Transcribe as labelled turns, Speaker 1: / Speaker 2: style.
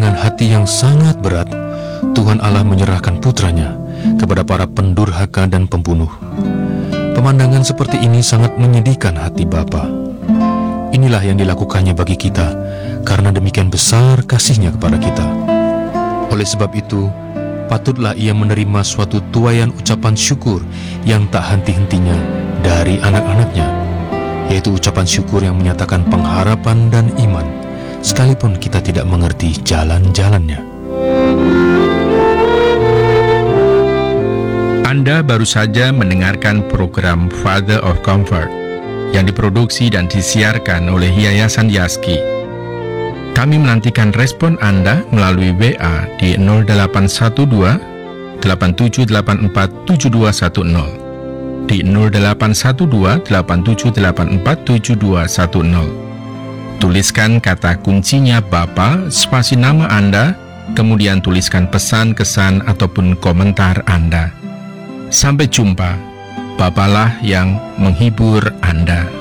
Speaker 1: dengan hati yang sangat berat, Tuhan Allah menyerahkan putranya kepada para pendurhaka dan pembunuh. Pemandangan seperti ini sangat menyedihkan hati Bapa. Inilah yang dilakukannya bagi kita, karena demikian besar kasihnya kepada kita. Oleh sebab itu, patutlah ia menerima suatu tuaian ucapan syukur yang tak henti-hentinya dari anak-anaknya, yaitu ucapan syukur yang menyatakan pengharapan dan iman, sekalipun kita tidak mengerti jalan-jalannya.
Speaker 2: Anda baru saja mendengarkan program Father of Comfort yang diproduksi dan disiarkan oleh Yayasan Yaski. Kami menantikan respon Anda melalui WA di 0812 8784 7210, di 0812 8784 7210. Tuliskan kata kuncinya Bapa, spasi nama Anda, kemudian tuliskan pesan, kesan, ataupun komentar Anda. Sampai jumpa. Bapalah yang menghibur Anda.